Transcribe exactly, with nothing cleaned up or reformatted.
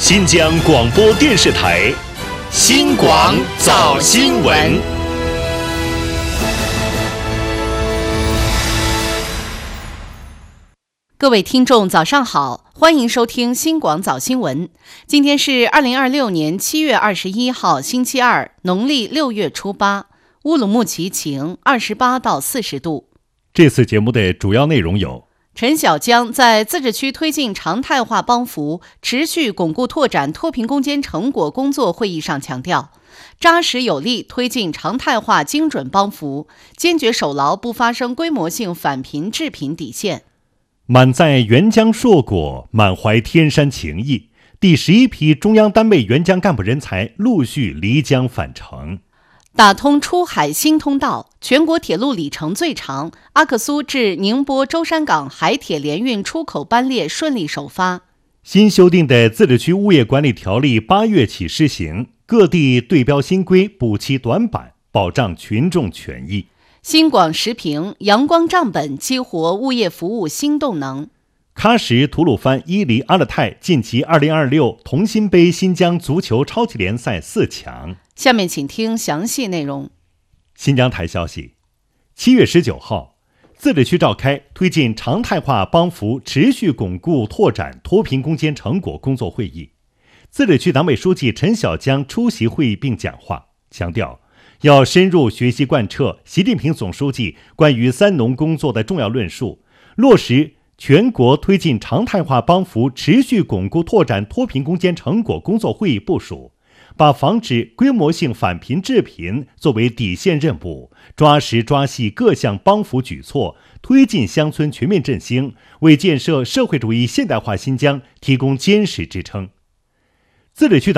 新疆广播电视台新广早新闻。 各位听众早上好，欢迎收听新广早新闻。今天是二零二六年七月二十一号星期二，农历六月初八，乌鲁木齐晴，二十八到四十度。 这次节目的主要内容有： 陈小江在自治区推进常态化帮扶、持续巩固拓展脱贫攻坚成果工作会议上强调，扎实有力推进常态化精准帮扶，坚决守牢不发生规模性返贫致贫底线。 满载援疆硕果，满怀天山情谊，第十一批中央单位援疆干部人才陆续离疆返程。 打通出海新通道，全国铁路里程最长阿克苏至宁波舟山港海铁联运出口班列顺利首发。 新修订的自治区物业管理条例八月起施行，各地对标新规，补齐短板，保障群众权益。 新广时评，阳光账本激活物业服务新动能。 喀什吐鲁番伊犁阿勒泰晋级二零二六同心杯新疆足球超级联赛四强。 下面请听详细内容。 新疆台消息，七月十九号，自治区召开推进常态化帮扶、持续巩固拓展脱贫攻坚成果工作会议。自治区党委书记陈小江出席会议并讲话，强调要深入学习贯彻习近平总书记关于三农工作的重要论述，落实全国推进常态化帮扶、持续巩固拓展脱贫攻坚成果工作会议部署，把防止规模性返贫致贫作为底线任务，抓实抓细各项帮扶举措，推进乡村全面振兴，为建设社会主义现代化新疆提供坚实支撑。自治区党